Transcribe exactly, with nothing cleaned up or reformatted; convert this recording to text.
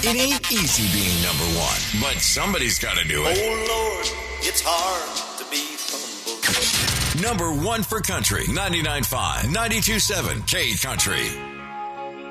It ain't easy being number one, but somebody's got to do it. Oh, Lord, it's hard to be humble. Number one for country, ninety-nine point five, ninety-two point seven K Country.